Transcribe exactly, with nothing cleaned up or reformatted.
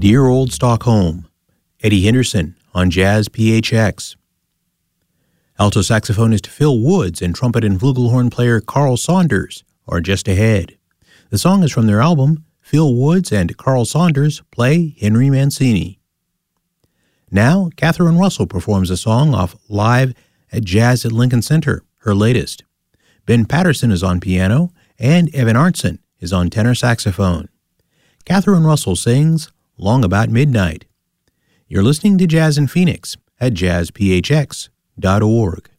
Dear Old Stockholm, Eddie Henderson on Jazz P H X. Alto saxophonist Phil Woods and trumpet and flugelhorn player Carl Saunders are just ahead. The song is from their album, Phil Woods and Carl Saunders Play Henry Mancini. Now, Catherine Russell performs a song off Live at Jazz at Lincoln Center, her latest. Ben Patterson is on piano, and Evan Arntzen is on tenor saxophone. Catherine Russell sings Long About Midnight. You're listening to Jazz in Phoenix at jazz p h x dot org.